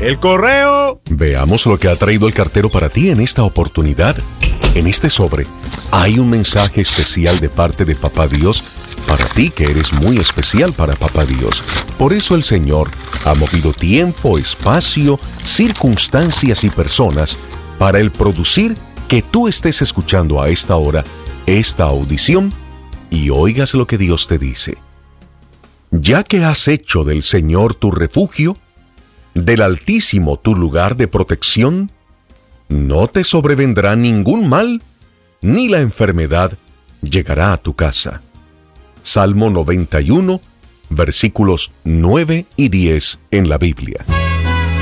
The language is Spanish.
¡El correo! Veamos lo que ha traído el cartero para ti en esta oportunidad. En este sobre hay un mensaje especial de parte de Papá Dios para ti, que eres muy especial para Papá Dios. Por eso el Señor ha movido tiempo, espacio, circunstancias y personas para el producir que tú estés escuchando a esta hora esta audición y oigas lo que Dios te dice. Ya que has hecho del Señor tu refugio, del Altísimo tu lugar de protección, no te sobrevendrá ningún mal, ni la enfermedad llegará a tu casa. Salmo 91, versículos 9 y 10 en la Biblia.